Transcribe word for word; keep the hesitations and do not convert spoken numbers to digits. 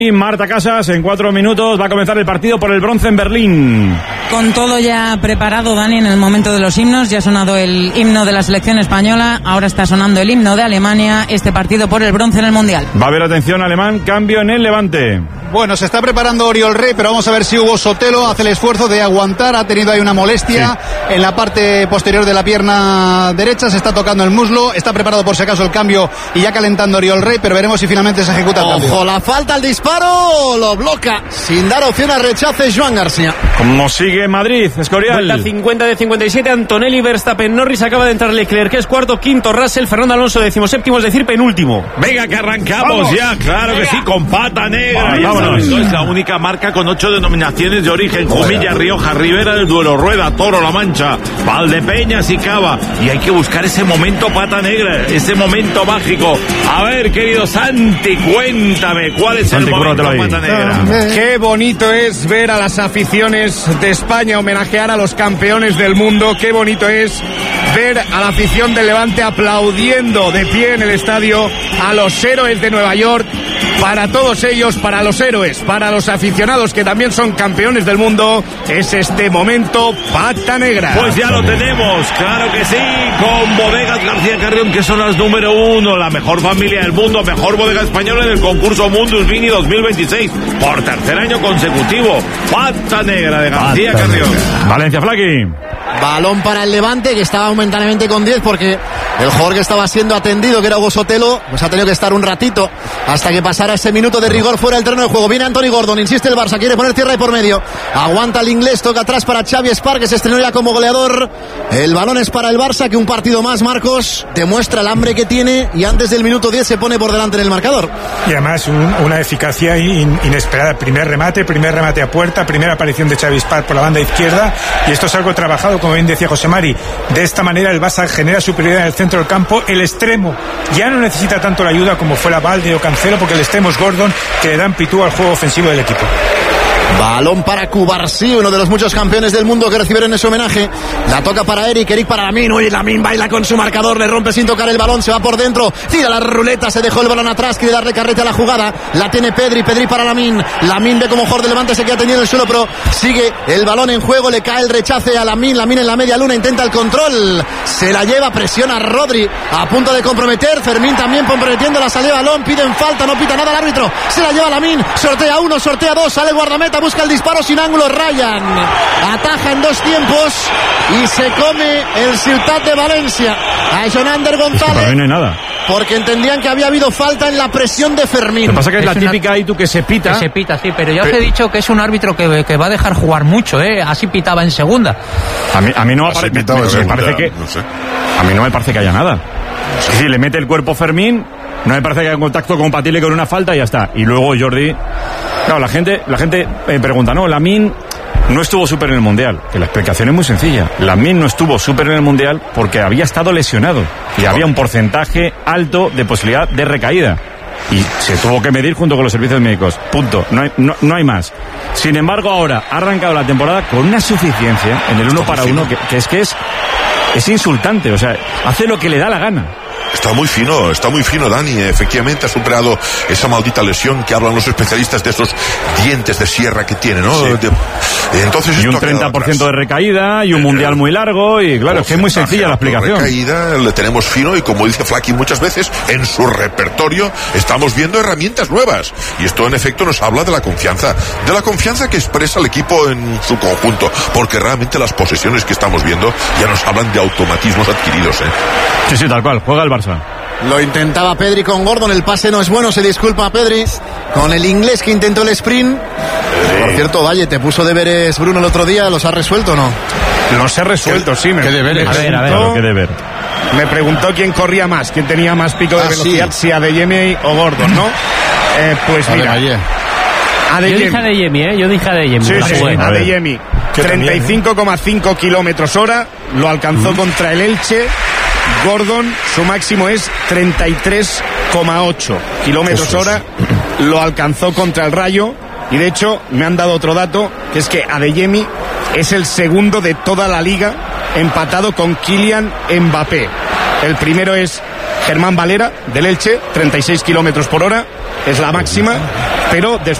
Y Marta Casas, en cuatro minutos va a comenzar el partido por el bronce en Berlín. Con todo ya preparado, Dani, en el momento de los himnos, ya ha sonado el himno de la selección española, ahora está sonando el himno de Alemania, este partido por el bronce en el Mundial. Va a haber atención alemán, cambio en el Levante. Bueno, se está preparando Oriol Rey, pero vamos a ver si Hugo Sotelo hace el esfuerzo de aguantar, ha tenido ahí una molestia sí. en la parte posterior de la pierna derecha, se está tocando el muslo, está preparado por si acaso el cambio y ya calentando Oriol Rey, pero veremos si finalmente se ejecuta el cambio. Ojo, la falta, el disparo, lo bloca, sin dar opción a rechace Joan García. Como sigue Madrid, Escorial. Vuelta cincuenta de cincuenta y siete, Antonelli, Verstappen, Norris, acaba de entrar Leclerc, que es cuarto, quinto Russell, Fernando Alonso decimoséptimo, es decir, penúltimo. Venga, que arrancamos ¡Vamos! ya, claro Venga. que sí, con pata negra. Vámonos. Es la única marca con ocho denominaciones de origen: Jumilla, Rioja, Ribera del Duero, Rueda, Toro, La Mancha, Valdepeñas y Cava. Y hay que buscar ese momento pata negra, ese momento mágico. A ver, querido Santi, cuéntame, ¿cuál es Santi, el momento pata negra? Qué bonito es ver a las aficiones de España homenajear a los campeones del mundo. Qué bonito es ver a la afición del Levante aplaudiendo de pie en el estadio a los héroes de Nueva York. Para todos ellos, para los héroes, para los aficionados que también son campeones del mundo, es este momento pata negra. Pues ya lo tenemos, claro que sí, con Bodegas García Carrión, que son las número uno, la mejor familia del mundo, mejor bodega española en el concurso Mundus Vini dos mil veintiséis, por tercer año consecutivo. Pata negra de García pata Carrión. Negra. Valencia, Flaqui. Balón para el Levante, que estaba momentáneamente con diez, porque el jugador que estaba siendo atendido, que era Hugo Sotelo, pues ha tenido que estar un ratito hasta que pasara ese minuto de rigor fuera del terreno de juego. Viene Anthony Gordon, insiste el Barça, quiere poner tierra y por medio. Aguanta el inglés, toca atrás para Xavi Espar, que se estrenó ya como goleador. El balón es para el Barça, que un partido más, Marcos, demuestra el hambre que tiene y antes del minuto diez se pone por delante en el marcador. Y además un, una eficacia in, inesperada. Primer remate, primer remate a puerta, primera aparición de Xavi Espar por la banda izquierda, y esto es algo trabajado, como bien decía José Mari. De esta manera el Barça genera superioridad en el centro del campo. El extremo ya no necesita tanto la ayuda como fuera Valde o Cancelo, porque el extremo es Gordon, que le da amplitud al juego ofensivo del equipo. Balón para Cubarsí, uno de los muchos campeones del mundo que recibieron ese homenaje. La toca para Eric, Eric para Lamin. Uy, Lamin baila con su marcador, le rompe sin tocar el balón, se va por dentro, tira la ruleta, se dejó el balón atrás, quiere darle carrete a la jugada. La tiene Pedri, Pedri para Lamin. Lamin ve como jugador de Levante se queda tendido en el suelo, pero sigue el balón en juego, le cae el rechace a Lamin. Lamin en la media luna, intenta el control, se la lleva, presiona a Rodri, a punto de comprometer. Fermín también comprometiendo la salida de balón, piden falta, no pita nada el árbitro, se la lleva Lamin, sortea uno, sortea dos, sale guardameta, busca el disparo sin ángulo, Ryan ataja en dos tiempos y se come el Ciutat de Valencia a Jonander González. Es no hay nada. Porque entendían que había habido falta en la presión de Fermín. Lo que pasa es que es, es la una... típica ahí tú que se pita. Que se pita, sí, pero yo pero... os he dicho que es un árbitro que, que va a dejar jugar mucho, ¿eh? Así pitaba en segunda. A mí, a mí no me, pare... me, me, me parece que... No sé. A mí no me parece que haya nada. No sé. Si le mete el cuerpo Fermín, no me parece que haya un contacto compatible con una falta y ya está. Y luego Jordi... Claro, la gente, la gente eh, pregunta, no, Lamin no estuvo súper en el Mundial. Que la explicación es muy sencilla. Lamin no estuvo súper en el Mundial porque había estado lesionado y había un porcentaje alto de posibilidad de recaída. Y se tuvo que medir junto con los servicios médicos. Punto. No hay, no, no hay más. Sin embargo, ahora ha arrancado la temporada con una suficiencia en el uno para uno que, que es que es, es insultante. O sea, hace lo que le da la gana. Está muy fino, está muy fino Dani, efectivamente ha superado esa maldita lesión que hablan los especialistas de esos dientes de sierra que tiene, ¿no? Sí. De, entonces y un treinta por ciento de recaída y un mundial muy largo y claro, es que es muy sencilla la explicación. Recaída, le tenemos fino y como dice Flaqui muchas veces, en su repertorio estamos viendo herramientas nuevas y esto en efecto nos habla de la confianza, de la confianza que expresa el equipo en su conjunto, porque realmente las posesiones que estamos viendo ya nos hablan de automatismos adquiridos, ¿eh? Sí, sí, tal cual, juega el Barça. Lo intentaba Pedri con Gordon, el pase no es bueno, se disculpa a Pedri con el inglés que intentó el sprint. Sí. Por cierto, Valle, te puso deberes Bruno el otro día, ¿los has resuelto o no? Los he resuelto, sí. Me ¿Qué deberes? A ver, a ver, ¿qué deber? Me preguntó quién corría más, quién tenía más pico de ah, velocidad, sí. si Adeyemi o Gordon, ¿no? Eh, pues mira, Adeyemi. Yo dije Adeyemi, ¿eh? Yo dije Adeyemi. Sí, sí, Adeyemi. treinta y cinco coma cinco kilómetros hora, lo alcanzó mm. contra el Elche. Gordon, su máximo es treinta y tres coma ocho kilómetros hora, lo alcanzó contra el Rayo y de hecho me han dado otro dato, que es que Adeyemi es el segundo de toda la liga, empatado con Kylian Mbappé. El primero es Germán Valera del Elche, treinta y seis kilómetros por hora, es la máxima, pero después